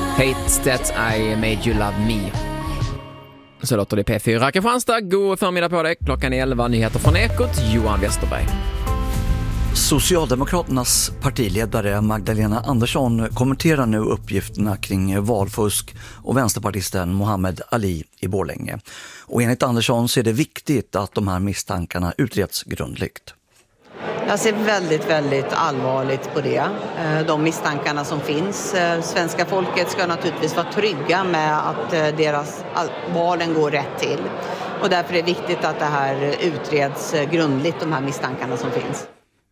Hate that I made you love me. Så låter det P4 Kristianstad. God förmiddag på dig. Klockan är 11, nyheter från Ekot. Johan Westerberg. Socialdemokraternas partiledare Magdalena Andersson kommenterar nu uppgifterna kring valfusk och vänsterpartisten Mohammed Ali i Borlänge. Och enligt Andersson så är det viktigt att de här misstankarna utreds grundligt. Jag ser väldigt, väldigt allvarligt på det. De misstankarna som finns. Svenska folket ska naturligtvis vara trygga med att deras valen går rätt till. Och därför är det viktigt att det här utreds grundligt, de här misstankarna som finns.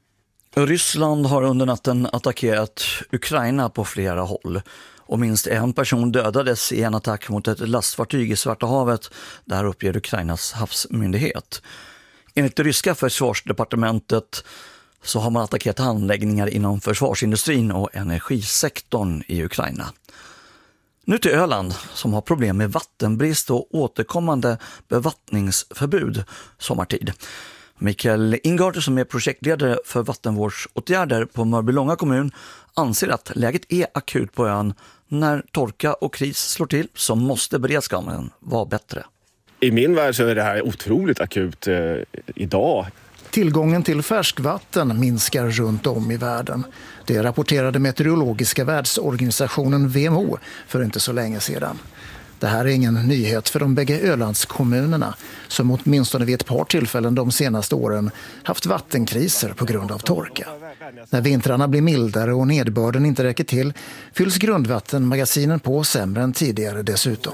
Ryssland har under natten attackerat Ukraina på flera håll. Och minst en person dödades i en attack mot ett lastfartyg i Svarta havet. Där uppger Ukrainas havsmyndighet. Enligt det ryska försvarsdepartementet så har man attackerat anläggningar inom försvarsindustrin och energisektorn i Ukraina. Nu till Öland som har problem med vattenbrist och återkommande bevattningsförbud sommartid. Mikael Ingard som är projektledare för vattenvårdsåtgärder på Mörbylånga kommun anser att läget är akut på ön. När torka och kris slår till så måste beredskapen vara bättre. I min värld så är det här otroligt akut idag. Tillgången till färskvatten minskar runt om i världen. Det rapporterade meteorologiska världsorganisationen WMO för inte så länge sedan. Det här är ingen nyhet för de bägge Ölandskommunerna som åtminstone vid ett par tillfällen de senaste åren haft vattenkriser på grund av torka. När vintrarna blir mildare och nedbörden inte räcker till fylls grundvattenmagasinen på sämre än tidigare dessutom.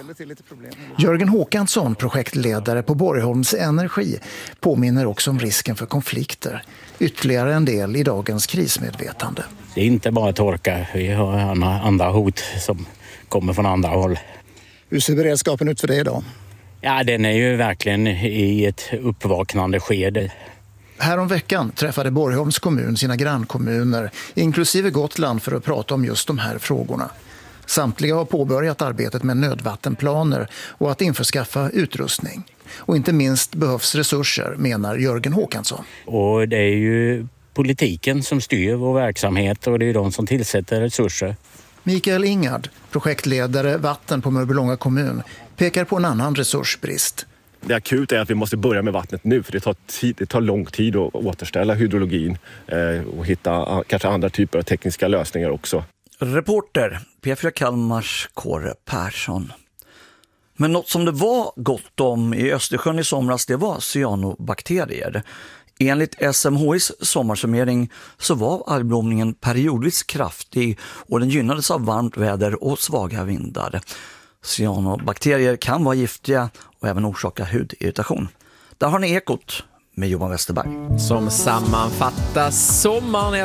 Jörgen Håkansson, projektledare på Borgholms Energi, påminner också om risken för konflikter. Ytterligare en del i dagens krismedvetande. Det är inte bara torka, vi har andra hot som kommer från andra håll. Hur ser beredskapen ut för det idag? Ja, den är ju verkligen i ett uppvaknande skede. Härom veckan träffade Borgholms kommun sina grannkommuner, inklusive Gotland, för att prata om just de här frågorna. Samtliga har påbörjat arbetet med nödvattenplaner och att införskaffa utrustning. Och inte minst behövs resurser, menar Jörgen Håkansson. Och det är ju politiken som styr vår verksamhet och det är de som tillsätter resurser. Mikael Ingard, projektledare vatten på Mörbylånga kommun, pekar på en annan resursbrist. Det akuta är att vi måste börja med vattnet nu för det tar lång tid att återställa hydrologin och hitta kanske andra typer av tekniska lösningar också. Reporter P4 Kalmars Kåre Persson. Men något som det var gott om i Östersjön i somras, det var cyanobakterier. Enligt SMHIs sommarsummering så var algblomningen periodvis kraftig och den gynnades av varmt väder och svaga vindar. Cyanobakterier kan vara giftiga och även orsaka hudirritation. Där har ni Ekot med Johan Westerberg. Som sammanfattar sommaren